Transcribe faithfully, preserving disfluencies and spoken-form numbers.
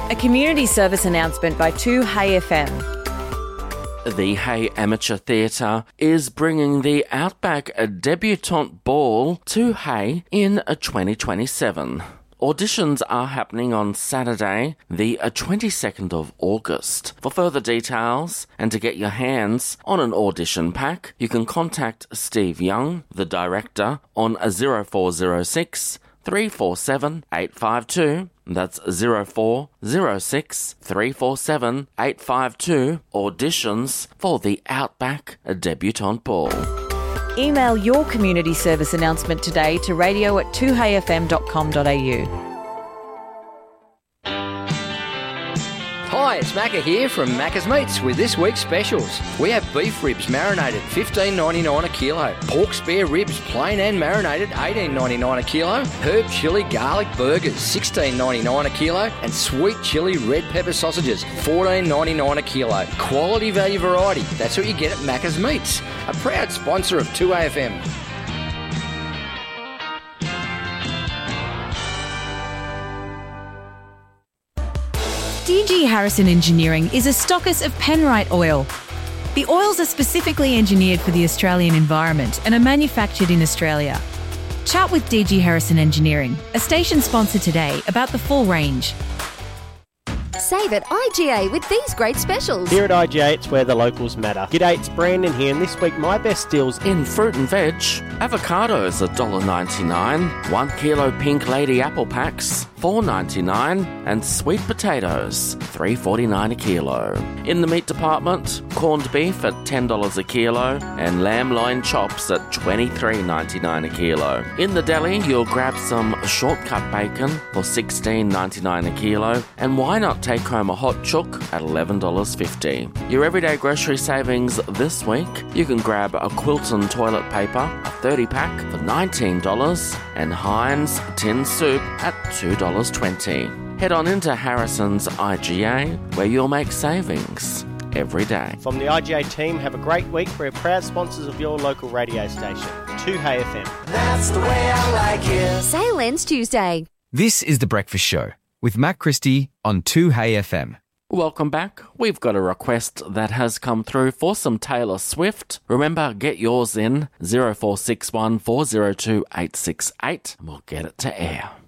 A community service announcement by two Hey F M. The Hey Amateur Theatre is bringing the Outback Debutante Ball to Hey in twenty twenty-seven. Auditions are happening on Saturday, the twenty-second of August. For further details and to get your hands on an audition pack, you can contact Steve Young, the director, on zero four zero six, three four seven, eight five two. That's zero four zero six, three four seven, eight five two. Auditions for the Outback Debutante Ball. Email your community service announcement today to radio at two hey f m dot com dot a u. Hi, it's Macca here from Macca's Meats with this week's specials. We have beef ribs marinated fifteen ninety-nine a kilo, pork spare ribs plain and marinated eighteen ninety-nine a kilo, herb chili garlic burgers sixteen ninety-nine a kilo, and sweet chili red pepper sausages fourteen ninety-nine a kilo. Quality value variety. That's what you get at Macca's Meats, a proud sponsor of two A F M. D G Harrison Engineering is a stockist of Penrite oil. The oils are specifically engineered for the Australian environment and are manufactured in Australia. Chat with D G Harrison Engineering, a station sponsor today, about the full range. Save at I G A with these great specials. Here at I G A, it's where the locals matter. G'day, it's Brandon here, and this week my best deals in fruit and veg. Avocados one dollar ninety-nine, one kilo pink lady apple packs four ninety-nine, and sweet potatoes three forty-nine a kilo. In the meat department, corned beef at ten dollars a kilo and lamb loin chops at twenty-three ninety-nine a kilo. In the deli, you'll grab some shortcut bacon for sixteen ninety-nine a kilo, and why not take home a hot chook at eleven dollars fifty. Your everyday grocery savings this week, you can grab a Quilton toilet paper, a thirty pack for nineteen dollars, and Heinz tin soup at two dollars twenty. Head on into Harrison's I G A, where you'll make savings every day. From the I G A team, have a great week. We're proud sponsors of your local radio station, two Hey F M. That's the way I like it. Sale ends Tuesday. This is The Breakfast Show with Matt Christie on two Hey F M. Welcome back. We've got a request that has come through for some Taylor Swift. Remember, get yours in zero four six one, four zero two, eight six eight and we'll get it to air.